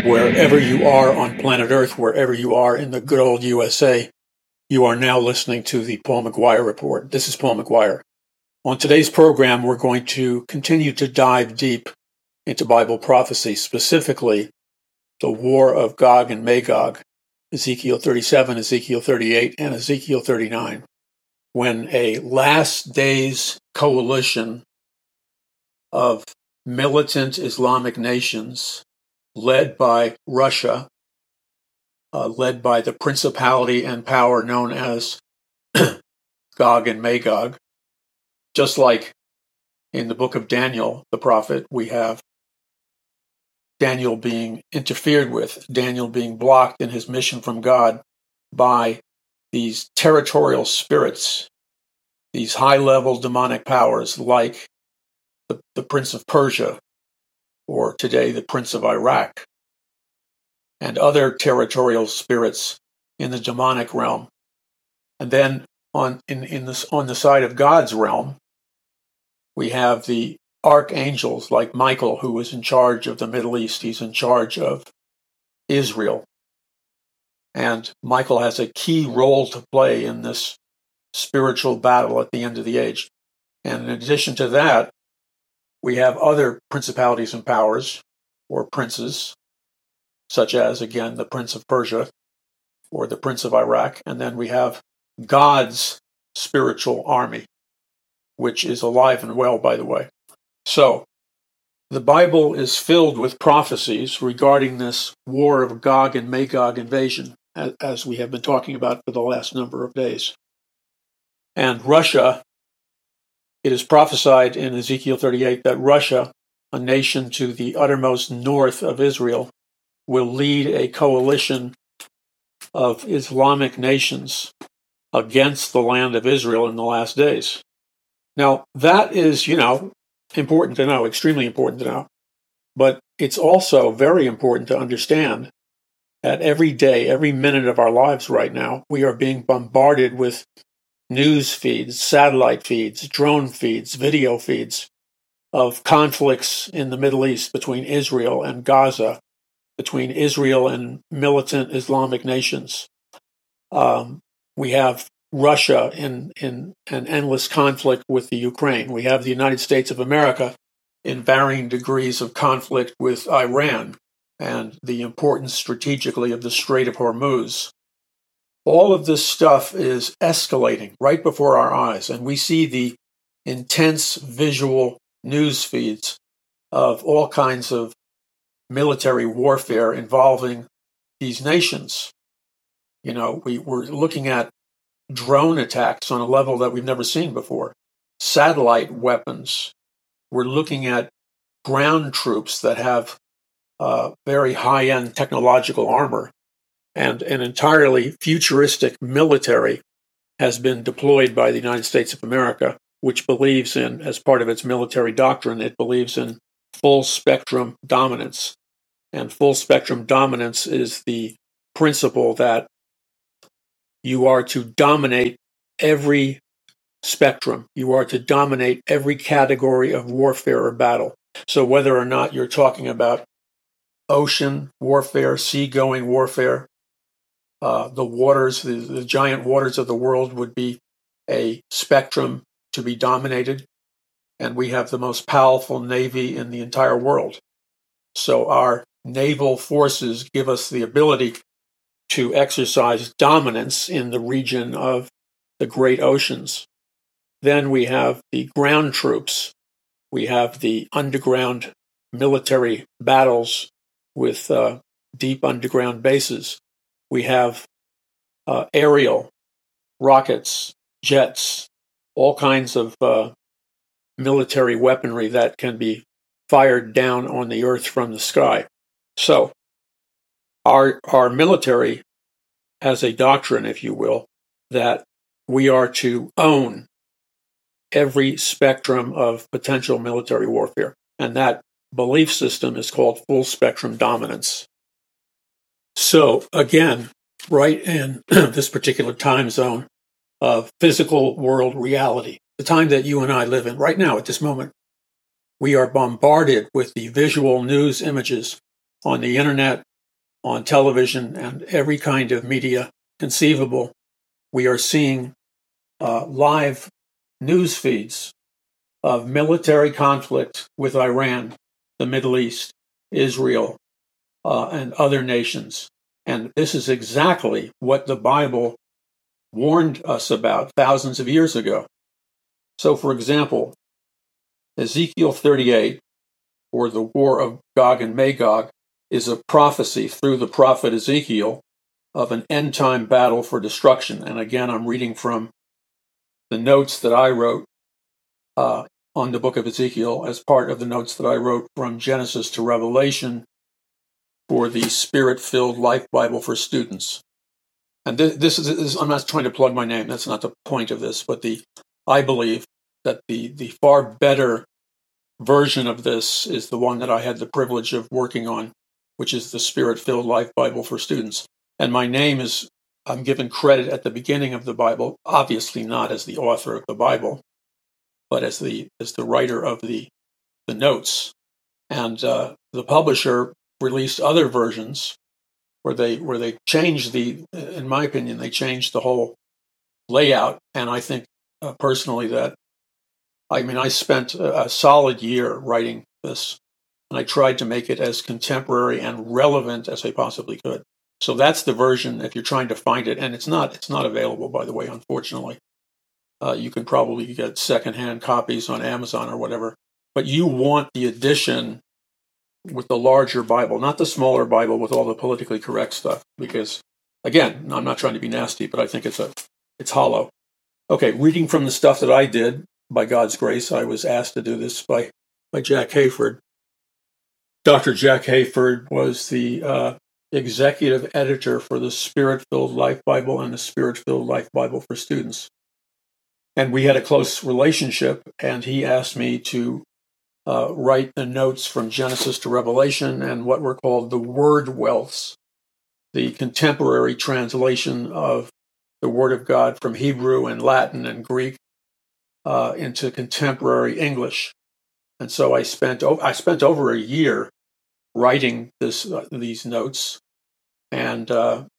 Wherever you are on planet Earth, wherever you are in the good old USA, you are now listening to the Paul McGuire Report. This is Paul McGuire. On today's program, we're going to continue to dive deep into Bible prophecy, specifically the war of Gog and Magog, Ezekiel 37, Ezekiel 38, and Ezekiel 39, when a last days coalition of militant Islamic nations led by Russia, led by the principality and power known as Gog and Magog. Just like in the book of Daniel, the prophet, we have Daniel being interfered with, Daniel being blocked in his mission from God by these territorial spirits, these high-level demonic powers like the Prince of Persia, or today the Prince of Iraq, and other territorial spirits in the demonic realm. And then on the side of God's realm, we have the archangels like Michael, who is in charge of the Middle East. He's in charge of Israel. And Michael has a key role to play in this spiritual battle at the end of the age. And in addition to that, we have other principalities and powers, or princes, such as, again, the Prince of Persia or the Prince of Iraq. And then we have God's spiritual army, which is alive and well, by the way. So, the Bible is filled with prophecies regarding this war of Gog and Magog invasion, as we have been talking about for the last number of days. And Russia, it is prophesied in Ezekiel 38 that Russia, a nation to the uttermost north of Israel, will lead a coalition of Islamic nations against the land of Israel in the last days. Now, that is, important to know, extremely important to know. But it's also very important to understand that every day, every minute of our lives right now, we are being bombarded with news feeds, satellite feeds, drone feeds, video feeds of conflicts in the Middle East between Israel and Gaza, between Israel and militant Islamic nations. We have Russia in an endless conflict with the Ukraine. We have the United States of America in varying degrees of conflict with Iran and the importance strategically of the Strait of Hormuz. All of this stuff is escalating right before our eyes, and we see the intense visual news feeds of all kinds of military warfare involving these nations. We're looking at drone attacks on a level that we've never seen before, satellite weapons. We're looking at ground troops that have very high-end technological armor, and an entirely futuristic military has been deployed by the United States of America, which believes in, as part of its military doctrine, it believes in full spectrum dominance. And full spectrum dominance is the principle that you are to dominate every spectrum. You are to dominate every category of warfare or battle. So whether or not you're talking about ocean warfare, seagoing warfare, the waters, the giant waters of the world would be a spectrum to be dominated. And we have the most powerful navy in the entire world. So our naval forces give us the ability to exercise dominance in the region of the great oceans. Then we have the ground troops. We have the underground military battles with deep underground bases. We have aerial rockets, jets, all kinds of military weaponry that can be fired down on the earth from the sky. So our military has a doctrine, if you will, that we are to own every spectrum of potential military warfare. And that belief system is called full spectrum dominance. So again, right in this particular time zone of physical world reality, the time that you and I live in right now at this moment, we are bombarded with the visual news images on the internet, on television and every kind of media conceivable, we are seeing live news feeds of military conflict with Iran, the Middle East, Israel, and other nations. And this is exactly what the Bible warned us about thousands of years ago. So, for example, Ezekiel 38, or the War of Gog and Magog, is a prophecy through the prophet Ezekiel of an end-time battle for destruction. And again, I'm reading from the notes that I wrote on the book of Ezekiel as part of the notes that I wrote from Genesis to Revelation for the Spirit-Filled Life Bible for Students. And this is, I'm not trying to plug my name, that's not the point of this, but I believe that the far better version of this is the one that I had the privilege of working on, which is the Spirit-Filled Life Bible for Students. And my name is, I'm given credit at the beginning of the Bible, obviously not as the author of the Bible, but as the writer of the notes. And the publisher released other versions where they changed in my opinion, they changed the whole layout. And I think personally that, I spent a solid year writing this, and I tried to make it as contemporary and relevant as I possibly could. So that's the version if you're trying to find it, and it's not available, by the way, unfortunately. You can probably get secondhand copies on Amazon or whatever, but you want the edition with the larger Bible, not the smaller Bible with all the politically correct stuff, because, again, I'm not trying to be nasty, but I think it's hollow. Okay, reading from the stuff that I did, by God's grace, I was asked to do this by Jack Hayford. Dr. Jack Hayford was the executive editor for the Spirit-Filled Life Bible and the Spirit-Filled Life Bible for Students. And we had a close relationship, and he asked me to write the notes from Genesis to Revelation and what were called the word wealths, the contemporary translation of the Word of God from Hebrew and Latin and Greek into contemporary English. And so I spent over a year writing these notes. And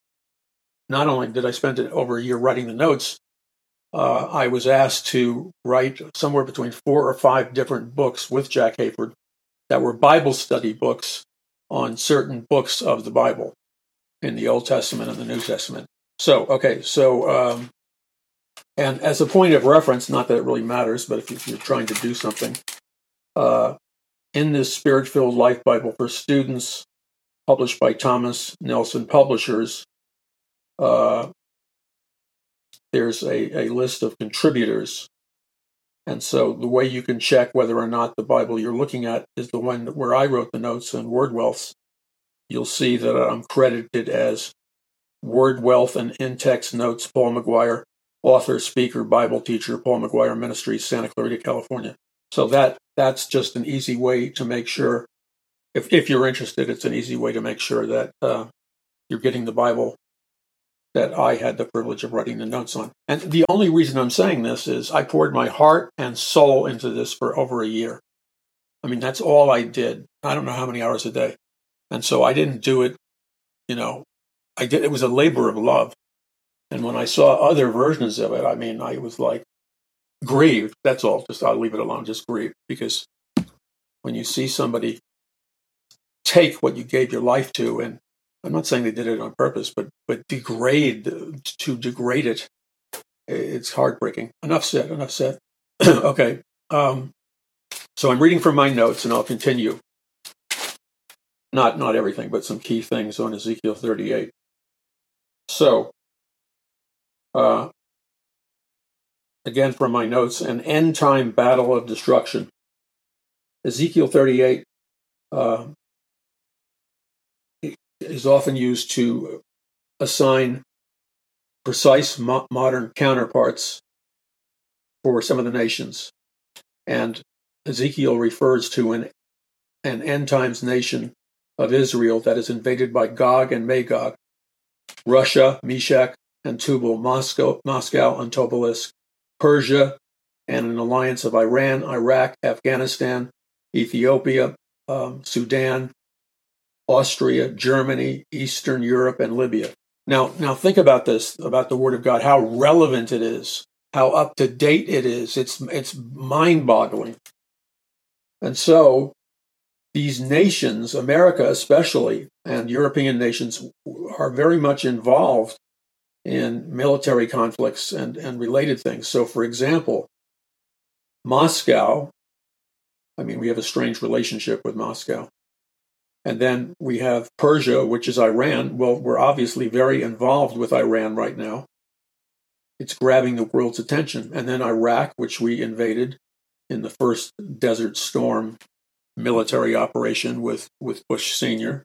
not only did I spend over a year writing the notes, I was asked to write somewhere between 4 or 5 different books with Jack Hayford that were Bible study books on certain books of the Bible in the Old Testament and the New Testament. And as a point of reference, not that it really matters, but if you're trying to do something, in this Spirit-Filled Life Bible for Students, published by Thomas Nelson Publishers, there's a list of contributors. And so the way you can check whether or not the Bible you're looking at is the one where I wrote the notes on Word Wealth, you'll see that I'm credited as Word Wealth and In-Text Notes, Paul McGuire, author, speaker, Bible teacher, Paul McGuire Ministries, Santa Clarita, California. So that's just an easy way to make sure, if you're interested, it's an easy way to make sure that you're getting the Bible that I had the privilege of writing the notes on. And the only reason I'm saying this is I poured my heart and soul into this for over a year. That's all I did. I don't know how many hours a day. And so I didn't do it, it was a labor of love. And when I saw other versions of it, I was like grieved. That's all. I'll leave it alone. Just grieved. Because when you see somebody take what you gave your life to, and I'm not saying they did it on purpose, but degrade it, it's heartbreaking. Enough said. Okay. So I'm reading from my notes, and I'll continue. Not everything, but some key things on Ezekiel 38. So, again from my notes, an end-time battle of destruction. Ezekiel 38 is often used to assign precise modern counterparts for some of the nations. And Ezekiel refers to an end-times nation of Israel that is invaded by Gog and Magog, Russia, Meshech, and Tubal, Moscow and Tobolsk, Persia, and an alliance of Iran, Iraq, Afghanistan, Ethiopia, Sudan, Austria, Germany, Eastern Europe, and Libya. Now think about this, about the Word of God, how relevant it is, how up to date it is. It's mind-boggling. And so these nations, America especially, and European nations, are very much involved in military conflicts and related things. So, for example, Moscow, we have a strange relationship with Moscow. And then we have Persia, which is Iran. Well, we're obviously very involved with Iran right now. It's grabbing the world's attention. And then Iraq, which we invaded in the first Desert Storm military operation with Bush Sr.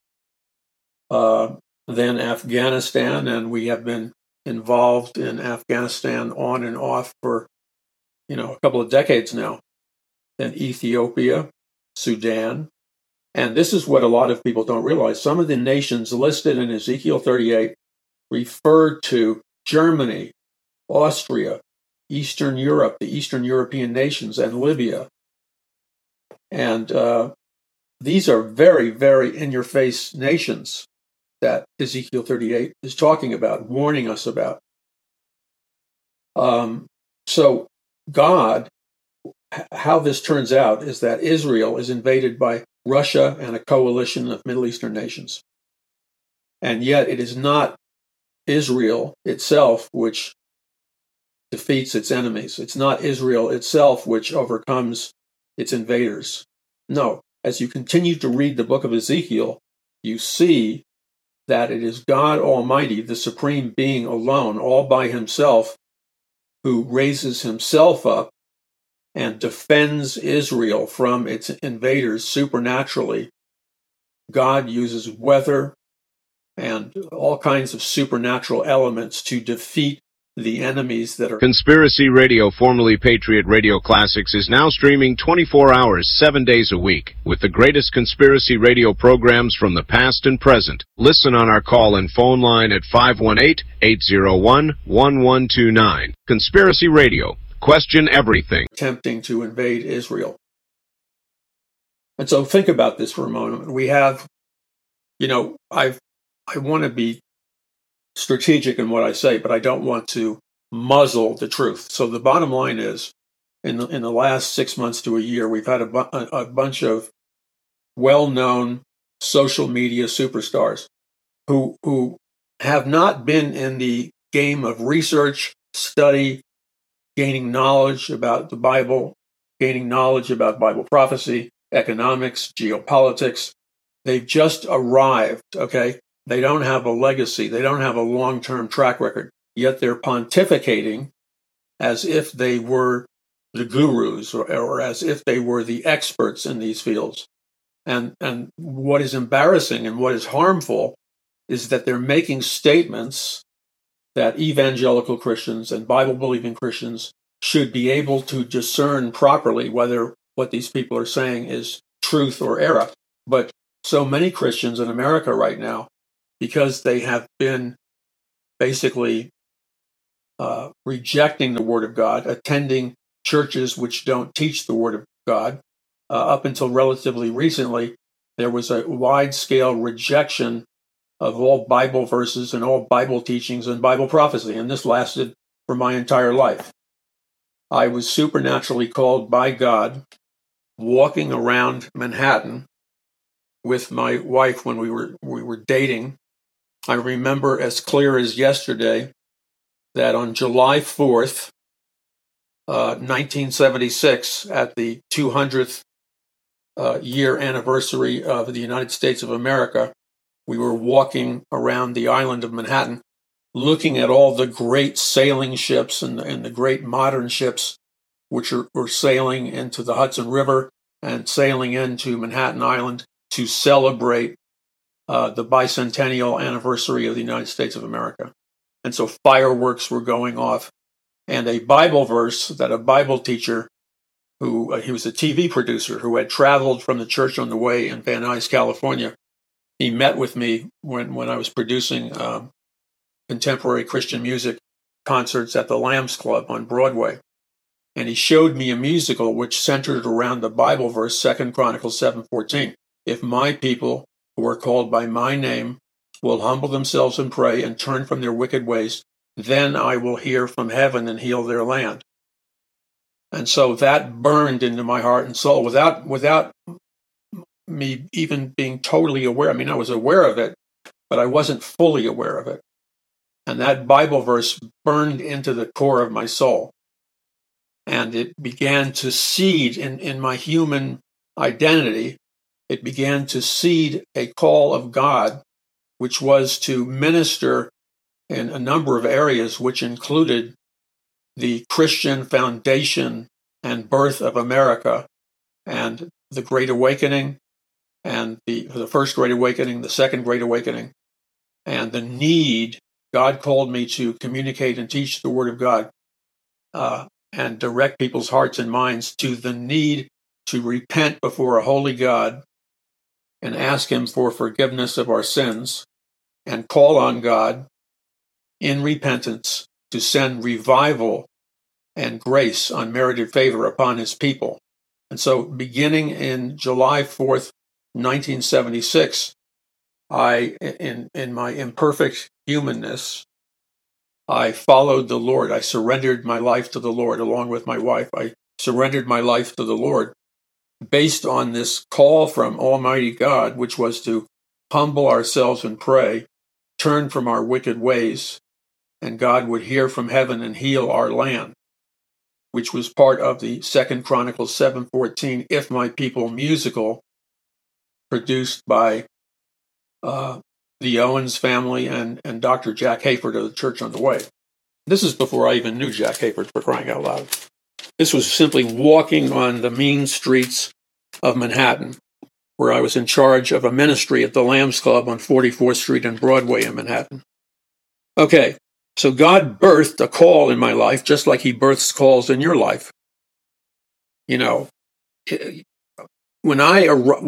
Then Afghanistan, and we have been involved in Afghanistan on and off for, a couple of decades now. Then Ethiopia, Sudan. And this is what a lot of people don't realize. Some of the nations listed in Ezekiel 38 refer to Germany, Austria, Eastern Europe, the Eastern European nations, and Libya. And these are very, very in-your-face nations that Ezekiel 38 is talking about, warning us about. So God, how this turns out is that Israel is invaded by Russia and a coalition of Middle Eastern nations. And yet it is not Israel itself which defeats its enemies. It's not Israel itself which overcomes its invaders. No, as you continue to read the book of Ezekiel, you see that it is God Almighty, the supreme being alone, all by himself, who raises himself up and defends Israel from its invaders supernaturally. God uses weather and all kinds of supernatural elements to defeat the enemies that are... Conspiracy Radio, formerly Patriot Radio Classics, is now streaming 24 hours, 7 days a week, with the greatest conspiracy radio programs from the past and present. Listen on our call and phone line at 518-801-1129. Conspiracy Radio. Question everything. Attempting to invade Israel. And so think about this for a moment. We have, I want to be strategic in what I say, but I don't want to muzzle the truth. So the bottom line is, in the last 6 months to a year, we've had a bunch of well-known social media superstars who have not been in the game of research, study, gaining knowledge about the Bible, gaining knowledge about Bible prophecy, economics, geopolitics. They've just arrived, okay? They don't have a legacy. They don't have a long-term track record. Yet they're pontificating as if they were the gurus or as if they were the experts in these fields. And what is embarrassing and what is harmful is that they're making statements that evangelical Christians and Bible-believing Christians should be able to discern properly whether what these people are saying is truth or error. But so many Christians in America right now, because they have been basically rejecting the Word of God, attending churches which don't teach the Word of God, up until relatively recently, there was a wide-scale rejection of all Bible verses and all Bible teachings and Bible prophecy, and this lasted for my entire life. I was supernaturally called by God, walking around Manhattan with my wife when we were dating. I remember as clear as yesterday that on July 4th, 1976, at the 200th year anniversary of the United States of America, we were walking around the island of Manhattan, looking at all the great sailing ships and the great modern ships which were sailing into the Hudson River and sailing into Manhattan Island to celebrate the bicentennial anniversary of the United States of America. And so fireworks were going off. And a Bible verse that a Bible teacher, he was a TV producer who had traveled from the Church on the Way in Van Nuys, California. He met with me when I was producing contemporary Christian music concerts at the Lambs Club on Broadway. And he showed me a musical which centered around the Bible verse, 2 Chronicles 7:14. If my people who are called by my name will humble themselves and pray and turn from their wicked ways, then I will hear from heaven and heal their land. And so that burned into my heart and soul without me even being totally aware. I mean, I was aware of it, but I wasn't fully aware of it. And that Bible verse burned into the core of my soul. And it began to seed in my human identity. It began to seed a call of God, which was to minister in a number of areas, which included the Christian foundation and birth of America, and the Great Awakening, and the First Great Awakening, the Second Great Awakening, and the need. God called me to communicate and teach the Word of God and direct people's hearts and minds to the need to repent before a holy God and ask Him for forgiveness of our sins and call on God in repentance to send revival and grace, unmerited favor upon His people. And so beginning in July 4th, 1976, in my imperfect humanness, I followed the Lord. I surrendered my life to the Lord along with my wife. I surrendered my life to the Lord based on this call from Almighty God, which was to humble ourselves and pray, turn from our wicked ways, and God would hear from heaven and heal our land, which was part of the 2 Chronicles 7:14, If My People musical, produced by the Owens family and Dr. Jack Hayford of the Church on the Way. This is before I even knew Jack Hayford, for crying out loud. This was simply walking on the mean streets of Manhattan, where I was in charge of a ministry at the Lambs Club on 44th Street and Broadway in Manhattan. Okay, so God birthed a call in my life, just like He births calls in your life. You know, when I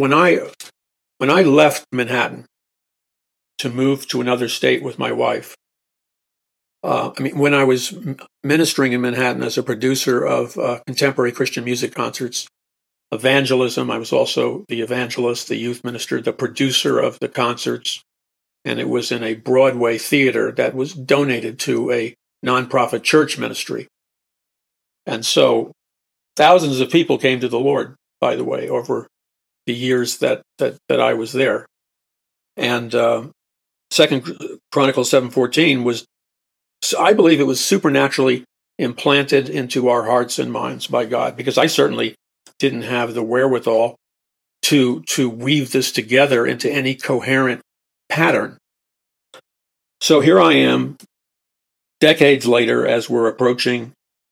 left Manhattan to move to another state with my wife, when I was ministering in Manhattan as a producer of contemporary Christian music concerts, evangelism, I was also the evangelist, the youth minister, the producer of the concerts, and it was in a Broadway theater that was donated to a nonprofit church ministry. And so thousands of people came to the Lord, by the way, over the years that I was there. And 2 Chronicles 7:14 was, I believe it was supernaturally implanted into our hearts and minds by God, because I certainly didn't have the wherewithal to weave this together into any coherent pattern. So here I am, decades later, as we're approaching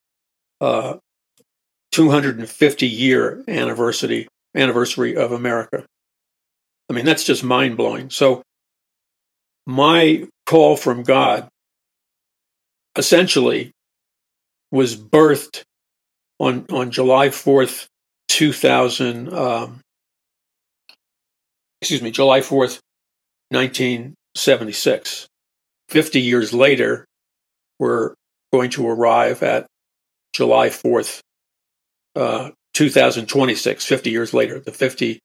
250-year anniversary of America. I mean, that's just mind-blowing. So my call from God essentially was birthed on July 4th, July 4th, 1976. 50 years later, we're going to arrive at July 4th, 2026, 50 years later, the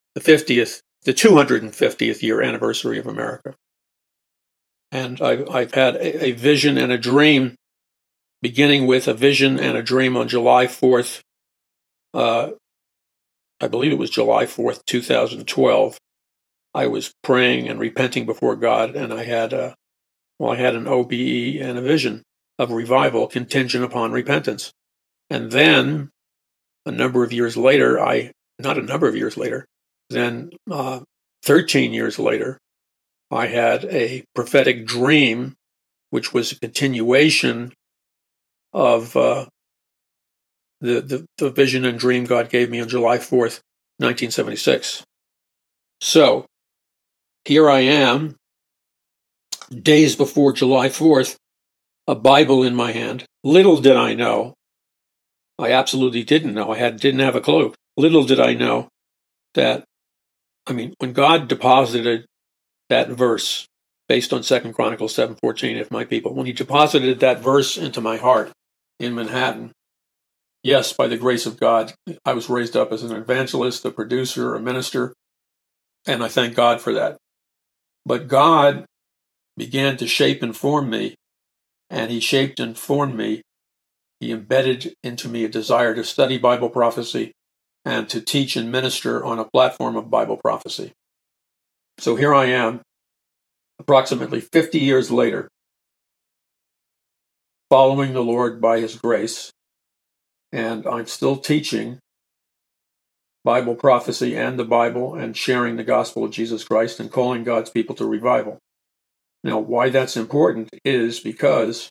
250th year anniversary of America. And I've had a vision and a dream, beginning with a vision and a dream on July 4th. I believe it was July 4th, 2012. I was praying and repenting before God, and I had an OBE and a vision of revival contingent upon repentance. And then a number of years later, 13 years later, I had a prophetic dream, which was a continuation of the vision and dream God gave me on July 4th, 1976. So here I am, days before July 4th, a Bible in my hand. Little did I know, I absolutely didn't know, didn't have a clue. Little did I know that, when God deposited that verse based on 2 Chronicles 7:14, if my people, when He deposited that verse into my heart in Manhattan, yes, by the grace of God, I was raised up as an evangelist, a producer, a minister, and I thank God for that. But God began to shape and form me, and he shaped and formed me. He embedded into me a desire to study Bible prophecy and to teach and minister on a platform of Bible prophecy. So here I am, approximately 50 years later, following the Lord by his grace, and I'm still teaching Bible prophecy and the Bible and sharing the gospel of Jesus Christ and calling God's people to revival. Now, why that's important is because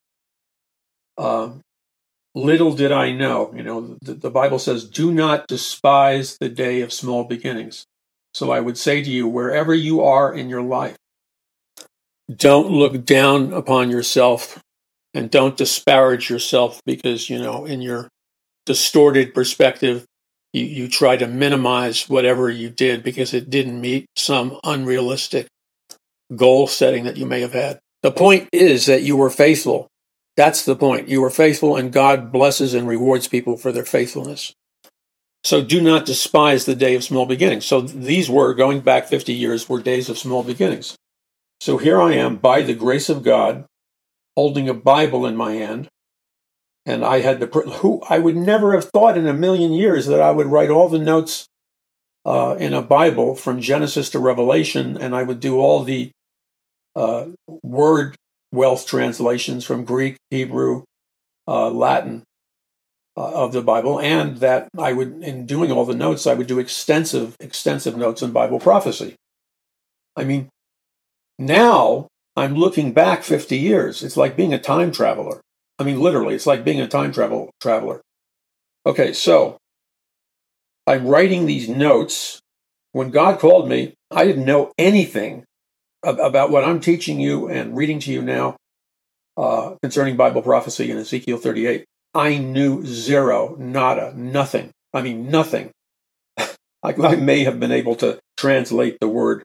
little did I know, the Bible says, do not despise the day of small beginnings. So I would say to you, wherever you are in your life, don't look down upon yourself and don't disparage yourself because, in your distorted perspective, you try to minimize whatever you did because it didn't meet some unrealistic goal setting that you may have had. The point is that you were faithful. That's the point. You were faithful, and God blesses and rewards people for their faithfulness. So do not despise the day of small beginnings. So these were, going back 50 years, were days of small beginnings. So here I am, by the grace of God, holding a Bible in my hand, and I had I would never have thought in a million years that I would write all the notes in a Bible from Genesis to Revelation, and I would do all the word wealth translations from Greek, Hebrew, Latin of the Bible, and that I would, in doing all the notes, I would do extensive notes on Bible prophecy. I mean, now I'm looking back 50 years. It's like being a time traveler. I mean, literally, it's like being a time traveler. Okay, so I'm writing these notes. When God called me, I didn't know anything about what I'm teaching you and reading to you now concerning Bible prophecy in Ezekiel 38. I knew zero, nada, nothing. I mean, nothing. I may have been able to translate the word,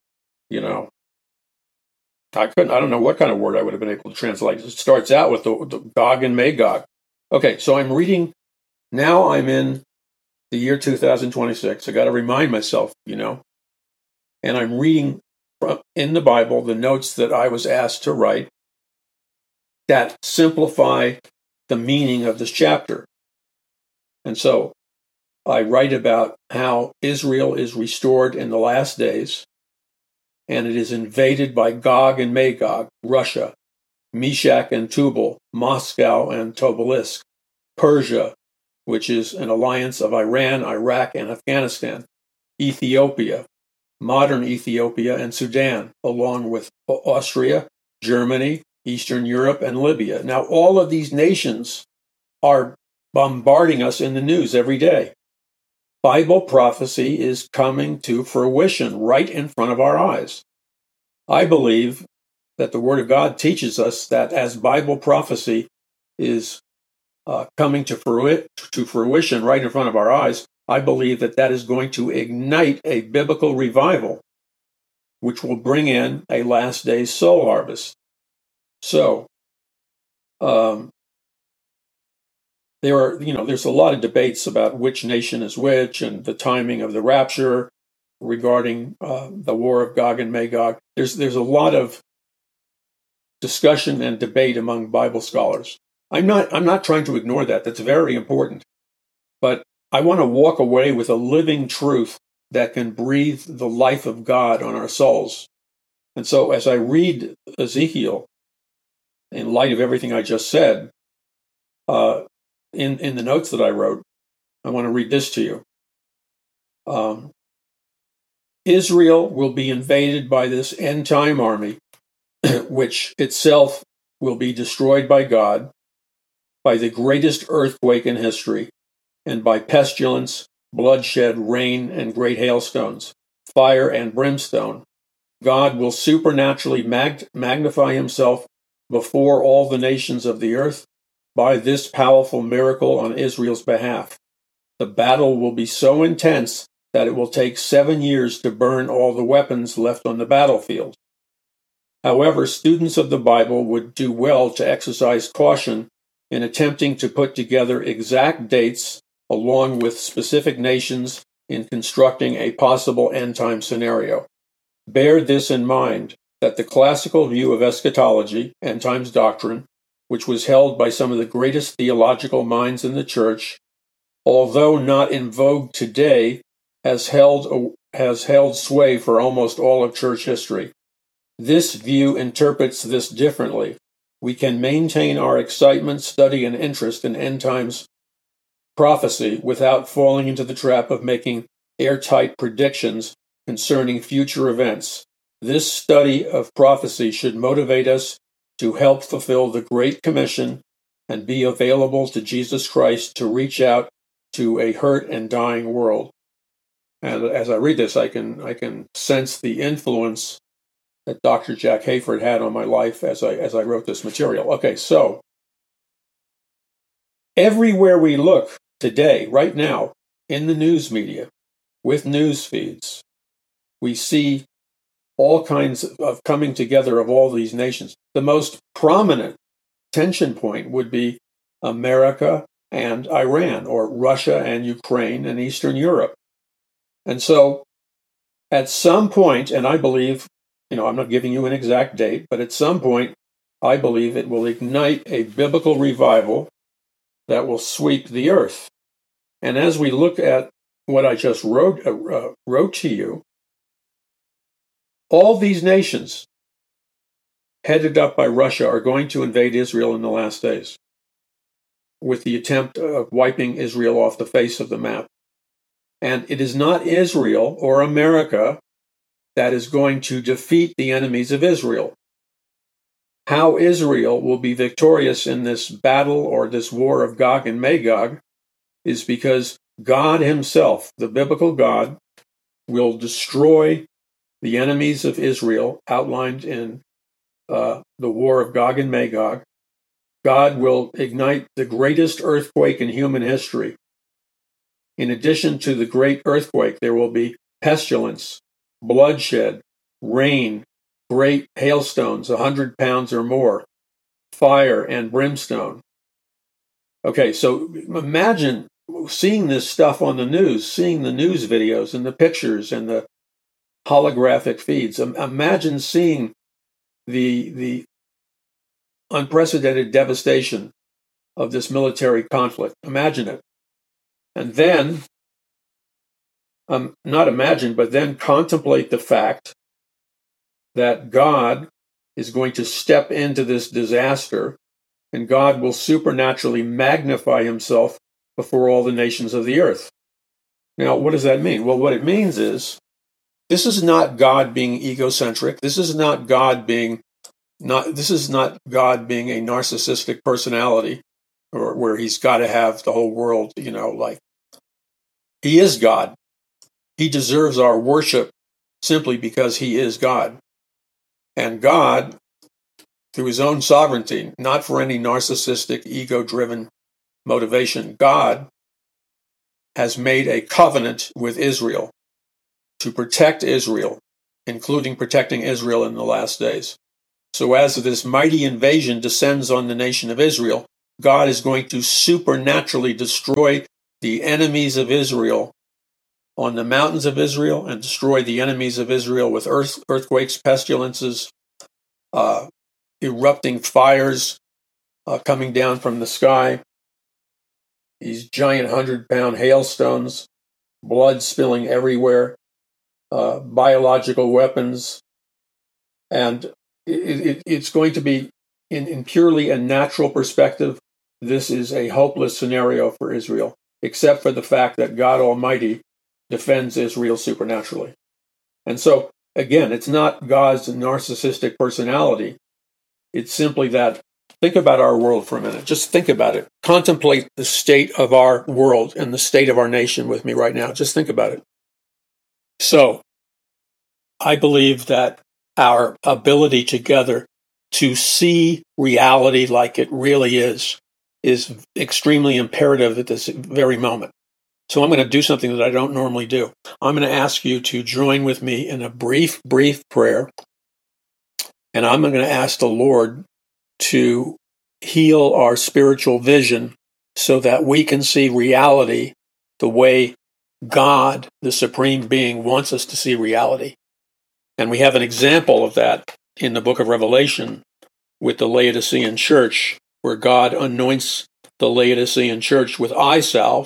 I don't know what kind of word I would have been able to translate. It starts out with the Gog and Magog. Okay, so I'm reading, now I'm in the year 2026. I got to remind myself, and I'm reading in the Bible the notes that I was asked to write that simplify the meaning of this chapter. And so I write about how Israel is restored in the last days, and it is invaded by Gog and Magog, Russia, Meshach and Tubal, Moscow and Tobolsk, Persia, which is an alliance of Iran, Iraq, and Afghanistan, Ethiopia, modern Ethiopia and Sudan, along with Austria, Germany, Eastern Europe, and Libya. Now, all of these nations are bombarding us in the news every day. Bible prophecy is coming to fruition right in front of our eyes. I believe that the Word of God teaches us that as Bible prophecy is coming to fruition right in front of our eyes, I believe that is going to ignite a biblical revival, which will bring in a last days soul harvest. So, there's a lot of debates about which nation is which and the timing of the rapture regarding the war of Gog and Magog. There's a lot of discussion and debate among Bible scholars. I'm not trying to ignore that. That's very important. But I want to walk away with a living truth that can breathe the life of God on our souls. And so as I read Ezekiel, in light of everything I just said, in the notes that I wrote, I want to read this to you. Israel will be invaded by this end-time army, which itself will be destroyed by God, by the greatest earthquake in history, and by pestilence, bloodshed, rain, and great hailstones, fire and brimstone. God will supernaturally magnify himself before all the nations of the earth by this powerful miracle on Israel's behalf. The battle will be so intense that it will take 7 years to burn all the weapons left on the battlefield. However, students of the Bible would do well to exercise caution in attempting to put together exact dates along with specific nations in constructing a possible end-time scenario. Bear this in mind. that the classical view of eschatology, end times doctrine, which was held by some of the greatest theological minds in the church, although not in vogue today, has held sway for almost all of church history. This view interprets this differently. We can maintain our excitement, study, and interest in end times prophecy without falling into the trap of making airtight predictions concerning future events. This study of prophecy should motivate us to help fulfill the Great Commission and be available to Jesus Christ to reach out to a hurt and dying world. And as I read this, I can sense the influence that Dr. Jack Hayford had on my life as I wrote this material. Okay, so everywhere we look today, right now, in the news media, with news feeds, we see all kinds of coming together of all these nations. The most prominent tension point would be America and Iran, or Russia and Ukraine and Eastern Europe. And so at some point, and I believe, I'm not giving you an exact date, but at some point, I believe it will ignite a biblical revival that will sweep the earth. And as we look at what I just wrote to you, all these nations headed up by Russia are going to invade Israel in the last days, with the attempt of wiping Israel off the face of the map. And it is not Israel or America that is going to defeat the enemies of Israel. How Israel will be victorious in this battle or this war of Gog and Magog is because God himself, the biblical God, will destroy the enemies of Israel outlined in the war of Gog and Magog. God will ignite the greatest earthquake in human history. In addition to the great earthquake, there will be pestilence, bloodshed, rain, great hailstones, 100 pounds or more, fire and brimstone. Okay, so imagine seeing this stuff on the news, seeing the news videos and the pictures and the holographic feeds. Imagine seeing the unprecedented devastation of this military conflict. Imagine it. And then, not imagine, but then contemplate the fact that God is going to step into this disaster, and God will supernaturally magnify himself before all the nations of the earth. Now, what does that mean? Well, what it means is, this is not God being egocentric. This is not God being a narcissistic personality, or where he's got to have the whole world, like he is God. He deserves our worship simply because he is God. And God, through his own sovereignty, not for any narcissistic, ego-driven motivation, God has made a covenant with Israel to protect Israel, including protecting Israel in the last days. So as this mighty invasion descends on the nation of Israel, God is going to supernaturally destroy the enemies of Israel on the mountains of Israel and destroy the enemies of Israel with earthquakes, pestilences, erupting fires coming down from the sky, these giant 100-pound hailstones, blood spilling everywhere, biological weapons, and it's going to be, in purely a natural perspective, this is a hopeless scenario for Israel, except for the fact that God Almighty defends Israel supernaturally. And so, again, it's not God's narcissistic personality. It's simply that, think about our world for a minute. Just think about it. Contemplate the state of our world and the state of our nation with me right now. Just think about it. So, I believe that our ability together to see reality like it really is extremely imperative at this very moment. So I'm going to do something that I don't normally do. I'm going to ask you to join with me in a brief prayer. And I'm going to ask the Lord to heal our spiritual vision so that we can see reality the way God, the Supreme Being, wants us to see reality. And we have an example of that in the book of Revelation with the Laodicean church, where God anoints the Laodicean church with eye salve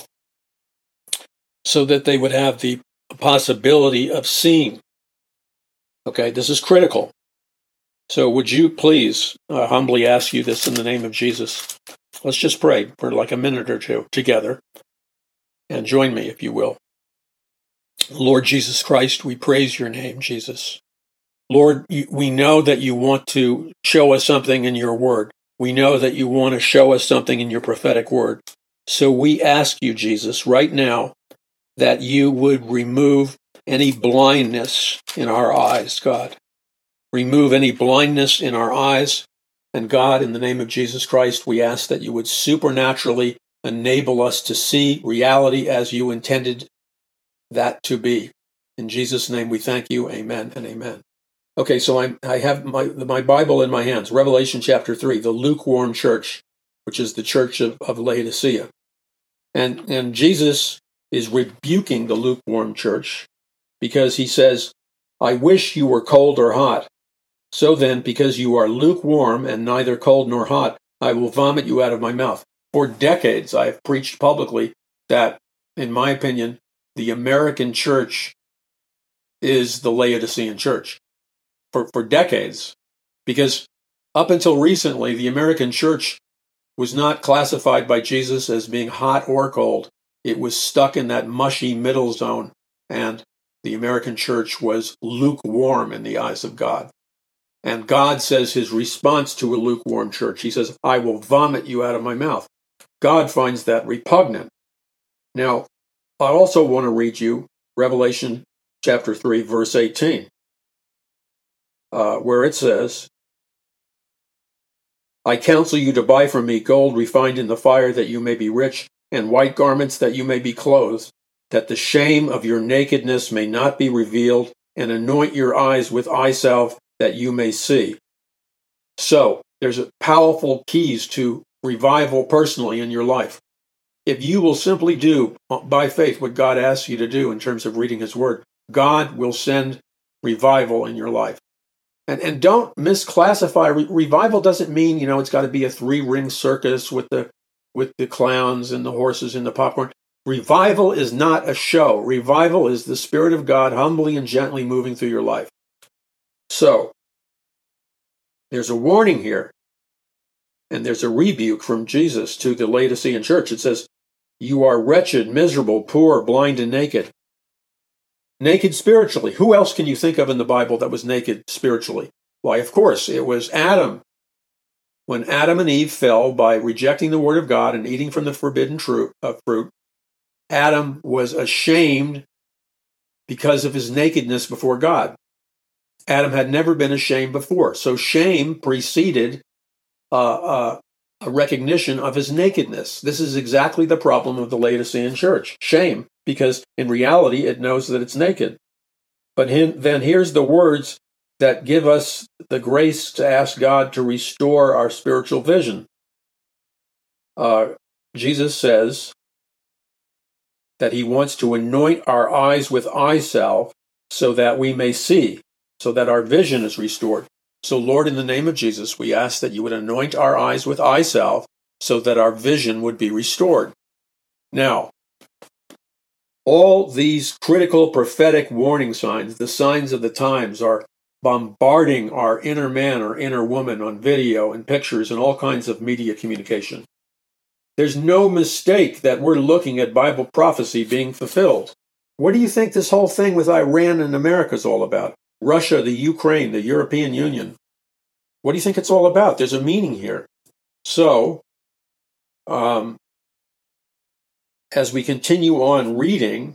so that they would have the possibility of seeing. Okay, this is critical. So would you please humbly ask you this in the name of Jesus? Let's just pray for like a minute or two together, and join me if you will. Lord Jesus Christ, we praise your name, Jesus. Lord, we know that you want to show us something in your word. We know that you want to show us something in your prophetic word. So we ask you, Jesus, right now, that you would remove any blindness in our eyes, God. Remove any blindness in our eyes. And God, in the name of Jesus Christ, we ask that you would supernaturally enable us to see reality as you intended that to be. In Jesus' name we thank you. Amen and amen. Okay, so I have my Bible in my hands, Revelation chapter 3, the lukewarm church, which is the church of Laodicea. And Jesus is rebuking the lukewarm church because he says, I wish you were cold or hot. So then, because you are lukewarm and neither cold nor hot, I will vomit you out of my mouth. For decades, I have preached publicly that, in my opinion, the American church is the Laodicean church. For decades. Because up until recently, the American church was not classified by Jesus as being hot or cold. It was stuck in that mushy middle zone, and the American church was lukewarm in the eyes of God. And God says his response to a lukewarm church, he says, I will vomit you out of my mouth. God finds that repugnant. Now, I also want to read you Revelation chapter 3, verse 18, where it says, I counsel you to buy from me gold refined in the fire that you may be rich, and white garments that you may be clothed, that the shame of your nakedness may not be revealed, and anoint your eyes with eye salve that you may see. So, there's powerful keys to revival personally in your life. If you will simply do, by faith, what God asks you to do in terms of reading his word, God will send revival in your life. And don't misclassify. Revival doesn't mean, it's got to be a 3-ring circus with the clowns and the horses and the popcorn. Revival is not a show. Revival is the Spirit of God humbly and gently moving through your life. So, there's a warning here, and there's a rebuke from Jesus to the Laodicean church. It says, you are wretched, miserable, poor, blind, and naked. Naked spiritually. Who else can you think of in the Bible that was naked spiritually? Why, of course, it was Adam. When Adam and Eve fell by rejecting the word of God and eating from the forbidden fruit, Adam was ashamed because of his nakedness before God. Adam had never been ashamed before. So shame preceded a recognition of his nakedness. This is exactly the problem of the Laodicean church. Shame, because in reality it knows that it's naked. But then here's the words that give us the grace to ask God to restore our spiritual vision. Jesus says that he wants to anoint our eyes with eye salve so that we may see, so that our vision is restored. So, Lord, in the name of Jesus, we ask that you would anoint our eyes with eye salve so that our vision would be restored. Now, all these critical prophetic warning signs, the signs of the times, are bombarding our inner man or inner woman on video and pictures and all kinds of media communication. There's no mistake that we're looking at Bible prophecy being fulfilled. What do you think this whole thing with Iran and America is all about? Russia, the Ukraine, the European Union. What do you think it's all about? There's a meaning here. So, as we continue on reading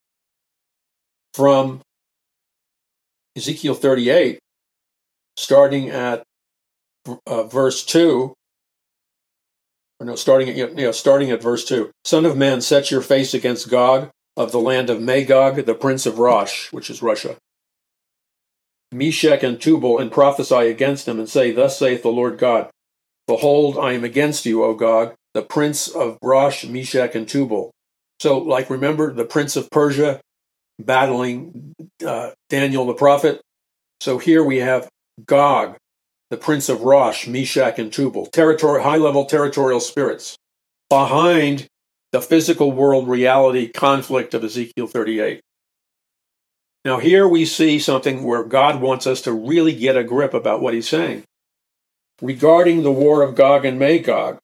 from Ezekiel 38, starting at verse 2, starting at verse 2. Son of man, set your face against Gog of the land of Magog, the prince of Rosh, which is Russia, Meshech and Tubal, and prophesy against him, and say, Thus saith the Lord God, Behold, I am against you, O Gog, the prince of Rosh, Meshech, and Tubal. So, remember the prince of Persia battling Daniel the prophet? So here we have Gog, the prince of Rosh, Meshach, and Tubal, high-level territorial spirits, behind the physical world reality conflict of Ezekiel 38. Now here we see something where God wants us to really get a grip about what he's saying. Regarding the war of Gog and Magog,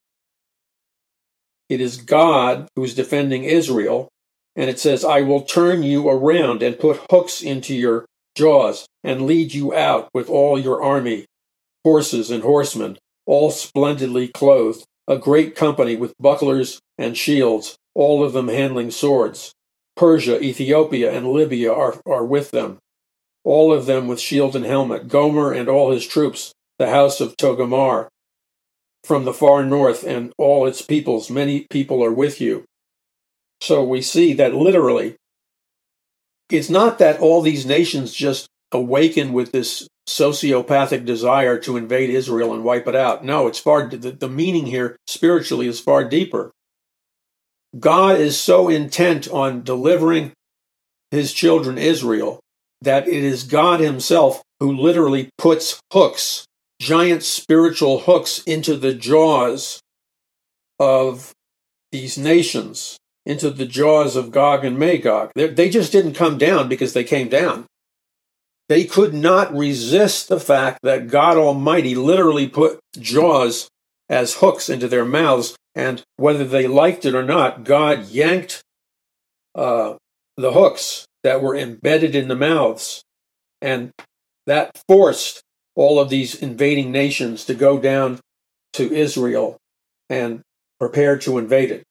it is God who's defending Israel, and it says, I will turn you around and put hooks into your jaws and lead you out with all your army, horses and horsemen, all splendidly clothed, a great company with bucklers and shields, all of them handling swords. Persia, Ethiopia, and Libya are with them, all of them with shield and helmet. Gomer and all his troops, the house of Togarmah, from the far north, and all its peoples, many people are with you. So we see that literally, it's not that all these nations just awaken with this sociopathic desire to invade Israel and wipe it out. No, it's the meaning here spiritually is far deeper. God is so intent on delivering his children Israel that it is God himself who literally puts hooks, giant spiritual hooks, into the jaws of these nations, into the jaws of Gog and Magog. They just didn't come down because they came down. They could not resist the fact that God Almighty literally put jaws as hooks into their mouths, and whether they liked it or not, God yanked the hooks that were embedded in the mouths, and that forced all of these invading nations to go down to Israel and prepare to invade it.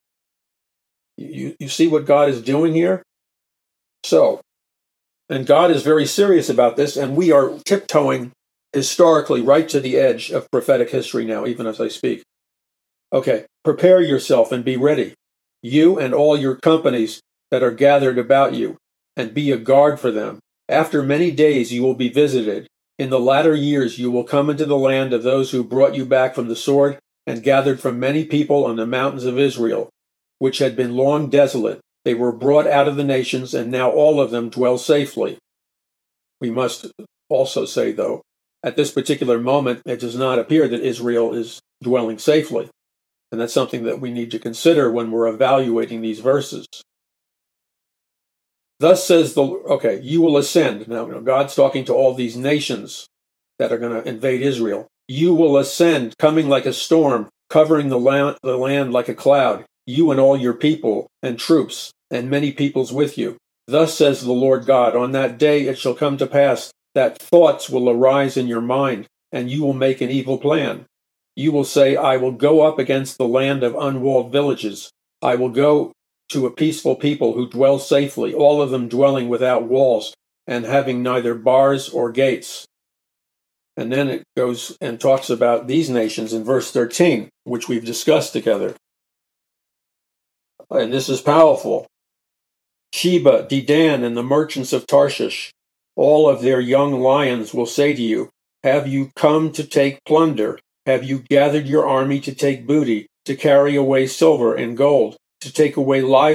You see what God is doing here? So, and God is very serious about this, and we are tiptoeing historically right to the edge of prophetic history now, even as I speak. Okay, prepare yourself and be ready, you and all your companies that are gathered about you, and be a guard for them. After many days you will be visited. In the latter years you will come into the land of those who brought you back from the sword, and gathered from many people on the mountains of Israel, which had been long desolate. They were brought out of the nations, and now all of them dwell safely. We must also say, though, at this particular moment, it does not appear that Israel is dwelling safely. And that's something that we need to consider when we're evaluating these verses. Thus says you will ascend. Now, God's talking to all these nations that are going to invade Israel. You will ascend, coming like a storm, covering the land like a cloud, you and all your people and troops, and many peoples with you. Thus says the Lord God, on that day it shall come to pass that thoughts will arise in your mind, and you will make an evil plan. You will say, I will go up against the land of unwalled villages. I will go to a peaceful people who dwell safely, all of them dwelling without walls and having neither bars or gates. And then it goes and talks about these nations in verse 13, which we've discussed together. And this is powerful. Sheba, Dedan, and the merchants of Tarshish, all of their young lions will say to you, have you come to take plunder? Have you gathered your army to take booty, to carry away silver and gold, to take away livestock?